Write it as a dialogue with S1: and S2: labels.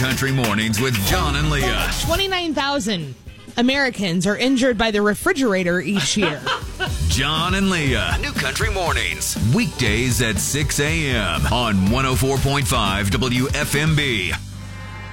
S1: Country Mornings with John and Leah.
S2: 29,000 Americans are injured by the refrigerator each year.
S1: John and Leah. New Country Mornings. Weekdays at 6 a.m. on 104.5 WFMB.